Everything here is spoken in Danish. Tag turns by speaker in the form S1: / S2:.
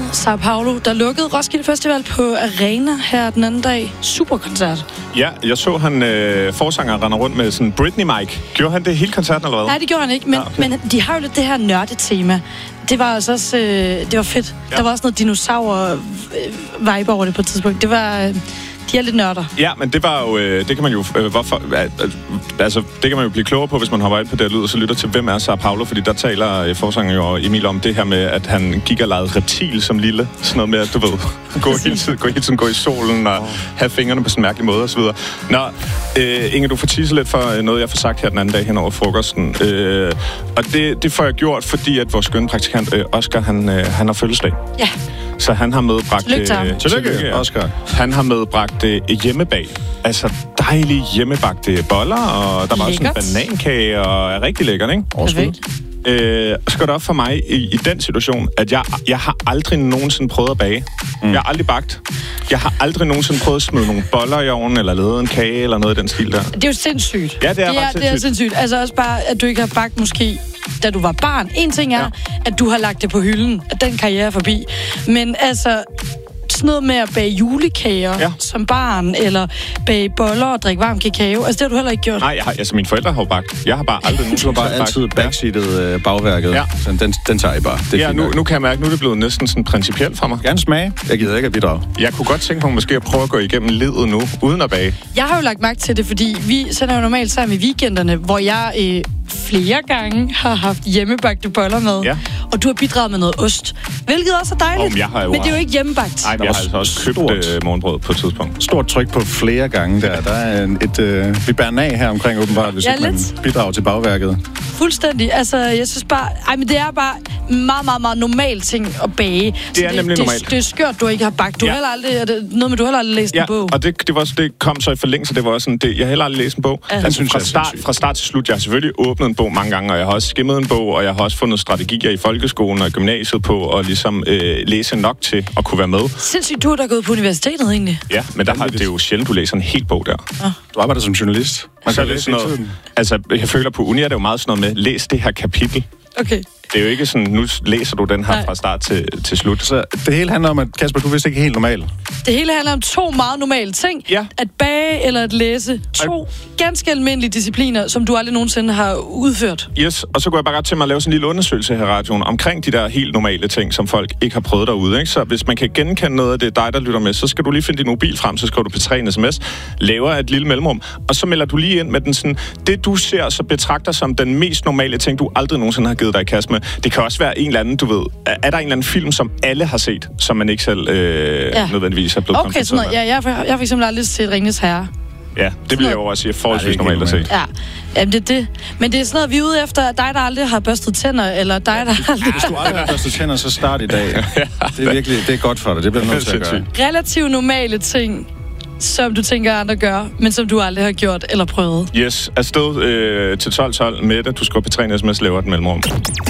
S1: Sao Paulo, der lukkede Roskilde Festival på Arena her den anden dag. Super koncert.
S2: Ja, jeg så han forsanger render rundt med sådan Britney-mic. Gjorde han det hele koncerten eller hvad?
S1: Nej, det gjorde han ikke, men de har jo lidt det her nørdetema. Det var altså også det var fedt. Ja. Der var også noget dinosaur-vibe over det på et tidspunkt. Det var... De er lidt nørder. Ja,
S2: men det var jo... det kan man jo... Altså, det kan man jo blive klogere på, hvis man hopper ind på det lyd, og så lytter til, hvem er Sao Paulo, fordi der taler forsanger jo Emil om det her med, at han gik og legede reptil som lille. Sådan noget med, at du ved, gå i solen og have fingrene på sådan en mærkelig måde og så videre. Nå, Inge, du får tisse lidt for noget, jeg får sagt her den anden dag hen over frokosten. Og det får jeg gjort, fordi at vores skønne praktikant Oscar, han har fødselsdag.
S1: Ja.
S2: Så han har medbragt...
S3: Tillykke, Oscar.
S2: Han har medbragt hjemmebag. Altså dejlige hjemmebagte boller, og der var også en banankage, og er rigtig lækkert, ikke?
S1: Perfekt.
S2: Så går det op for mig i den situation, at jeg har aldrig nogensinde prøvet at bage. Jeg har aldrig bagt. Jeg har aldrig nogensinde prøvet at smide nogle boller i ovnen, eller lavet en kage, eller noget i den stil der.
S1: Det er jo sindssygt.
S2: Ja, det er ret sindssygt.
S1: Det er sindssygt. Altså også bare, at du ikke har bagt måske, da du var barn. En ting er, at du har lagt det på hylden, at den karriere er forbi. Men altså... sådan noget med at bage julekager som barn, eller bage boller og drikke varm kakao. Altså, det har du heller ikke gjort.
S2: Nej, mine forældre har jo bagt. Jeg har bare aldrig nogensinde
S3: bare altid backseatet bagværket. Ja. Så den tager I bare. Det
S2: nu kan jeg mærke, nu er det blevet næsten sådan principielt for mig.
S3: Gerne smage. Jeg gider ikke at bidrage.
S2: Jeg kunne godt tænke mig måske at prøve at gå igennem ledet nu, uden at bage.
S1: Jeg har jo lagt mærke til det, fordi vi sender jo normalt sammen i weekenderne, hvor jeg flere gange har haft hjemmebagte boller med. Ja. Og du har bidraget med noget ost. Hvilket også er dejligt. Men det er jo ikke hjemmebagt.
S2: Nej, jeg har altså også købt morgenbrød på et tidspunkt.
S3: Stort tryk på flere gange der. Der er vi bærer af her omkring åbenbart, hvis ikke man bidrager til bagværket.
S1: Fuldstændig. Altså, jeg synes bare... men det er bare meget, meget, meget normal ting at bage.
S2: Det er nemlig normalt.
S1: Det er skørt, du ikke har bagt. Du har heller aldrig... noget med, du heller aldrig læst en bog.
S2: Og det kom så i forlængelse. Det var også sådan... jeg har heller aldrig læst en bog. Fra start til slut. Jeg har selvfølgelig åbnet en bog mange gange, og jeg har også skimmet en bog, og jeg har også fundet strategier i folkeskolen og gymnasiet på, og ligesom læse nok til at kunne være med.
S1: Sindssygt, du har da gået på universitetet egentlig.
S2: Ja, men det er jo sjældent, du læser en hel bog der.
S1: Ja.
S3: Du arbejder som journalist.
S2: Man kan læse noget. Altså, jeg føler på uni, er det jo meget sådan noget med, læs det her kapitel.
S1: Okay.
S2: Det er jo ikke sådan, nu læser du den her fra start til slut.
S3: Så det hele handler om, at Kasper, du vidste ikke helt normalt.
S1: Det hele handler om 2 meget normale ting.
S2: Ja.
S1: At bage eller at læse. 2 ganske almindelige discipliner, som du aldrig nogensinde har udført.
S2: Yes, og så går jeg bare ret til mig at lave sådan en lille undersøgelse her i radioen omkring de der helt normale ting, som folk ikke har prøvet derude. Ikke? Så hvis man kan genkende noget af det, dig der lytter med, så skal du lige finde din mobil frem, så skriver du P3 en sms, laver et lille mellemrum, og så melder du lige ind med den sådan, det du ser, så betragter som den mest normale ting, du aldrig nogensinde har givet dig i kast med. Det kan også være en eller anden, du ved, er der en eller anden film, som alle har set, som man ikke selv nødvendigvis har blevet konfronteret med?
S1: Jeg har for eksempel aldrig set Ringenes Herre.
S2: Ja, det vil jeg jo også sige forholdsvis normalt at se.
S1: Ja, jamen det er det. Men det er sådan noget, vi er ude efter, dig, der aldrig har børstet tænder, eller dig, der aldrig...
S3: Hvis du aldrig har børstet tænder, så start i dag. Det er virkelig, det er godt for dig. Det bliver nødt til at gøre.
S1: Relativt normale ting, som du tænker, andre gør, men som du aldrig har gjort eller prøvet.
S2: Yes, afsted til 12:12 med det. Du skal på P3 sms, laver et mellemrum.